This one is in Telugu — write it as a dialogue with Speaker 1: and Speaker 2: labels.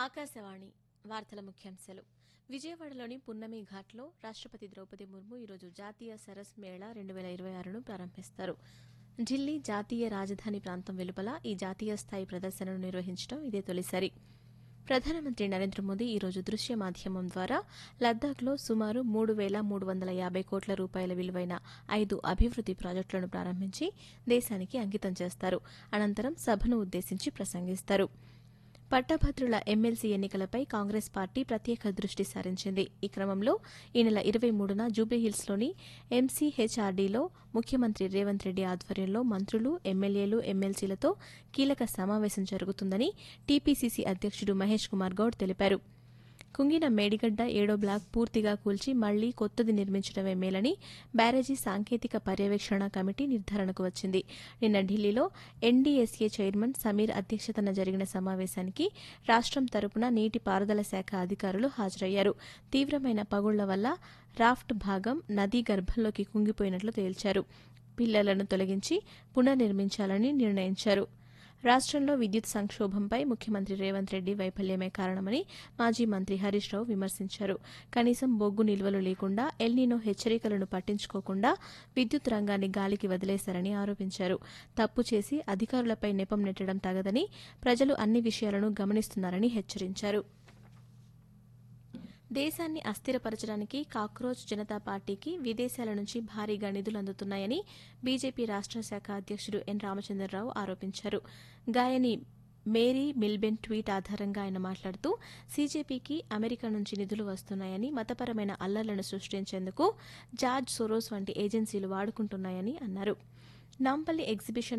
Speaker 1: ఆకాశవాణి వార్తల ముఖ్యాంశాలు. విజయవాడలోని పున్నమి ఘాట్లో రాష్టపతి ద్రౌపది ముర్ము ఈరోజు జాతీయ సరస్ మేళా 2026ను ప్రారంభిస్తారు. ఢిల్లీ జాతీయ రాజధాని ప్రాంతం వెలుపల ఈ జాతీయ స్థాయి ప్రదర్శనను నిర్వహించడం ఇదే తొలిసారి. ప్రధానమంత్రి నరేంద్ర మోదీ ఈరోజు దృశ్య మాధ్యమం ద్వారా లద్దాఖ్లో సుమారు 3,350 కోట్ల రూపాయల విలువైన 5 అభివృద్ది ప్రాజెక్టులను ప్రారంభించి దేశానికి అంకితం చేస్తారు. అనంతరం సభను ఉద్దేశించి ప్రసంగిస్తారు. పట్టభద్రుల ఎమ్మెల్సీ ఎన్నికలపై కాంగ్రెస్ పార్టీ ప్రత్యేక దృష్టి సారించింది. ఈ క్రమంలో ఈ నెల 23న జూబ్లీహిల్స్లోని ఎంసీహెచ్ఆర్డీలో ముఖ్యమంత్రి రేవంత్ రెడ్డి ఆధ్వర్యంలో మంత్రులు, ఎమ్మెల్యేలు, ఎమ్మెల్సీలతో కీలక సమావేశం జరుగుతుందని టీపీసీసీ అధ్యక్షుడు మహేష్ కుమార్ గౌడ్ తెలిపారు. కుంగిన మేడిగడ్డ 7వ బ్లాక్ పూర్తిగా కూల్చి మళ్లీ కొత్తది నిర్మించడమే మేలని బ్యారేజీ సాంకేతిక పర్యవేక్షణ కమిటీ నిర్ధారణకు వచ్చింది. నిన్న ఢిల్లీలో ఎన్డీఎస్ఏ చైర్మన్ సమీర్ అధ్యక్షతన జరిగిన సమావేశానికి రాష్టం తరపున నీటిపారుదల శాఖ అధికారులు హాజరయ్యారు. తీవ్రమైన పగుళ్ల వల్ల రాఫ్ట్ భాగం నదీ గర్భంలోకి కుంగిపోయినట్లు తేల్చారు. పిల్లర్లను తొలగించి పునర్నిర్మించాలని నిర్ణయించారు. రాష్టంలో విద్యుత్ సంక్షోభంపై ముఖ్యమంత్రి రేవంత్ రెడ్డి వైఫల్యమే కారణమని మాజీ మంత్రి హరీష్ రావు విమర్శించారు. కనీసం బొగ్గు నిల్వలు లేకుండా ఎల్నినో హెచ్చరికలను పట్టించుకోకుండా విద్యుత్ రంగాన్ని గాలికి వదిలేశారని ఆరోపించారు. తప్పు చేసి అధికారులపై నెపం నెట్టడం తగదని, ప్రజలు అన్ని విషయాలను గమనిస్తున్నారని హెచ్చరించారు. దేశాన్ని అస్థిరపరచడానికి కాక్రోచ్ జనతా పార్టీకి విదేశాల నుంచి భారీగా నిధులు అందుతున్నాయని బీజేపీ రాష్ట శాఖ అధ్యక్షుడు ఎన్ రామచంద్రరావు ఆరోపించారు. గాయని మేరీ మిల్బెన్ ట్వీట్ ఆధారంగా ఆయన మాట్లాడుతూ సీజేపీకి అమెరికా నుంచి నిధులు వస్తున్నాయని, మతపరమైన అల్లర్లను సృష్టించేందుకు జార్జ్ సోరోస్ వంటి ఏజెన్సీలు వాడుకుంటున్నాయని అన్నారు. నాంపల్లి ఎగ్జిబిషన్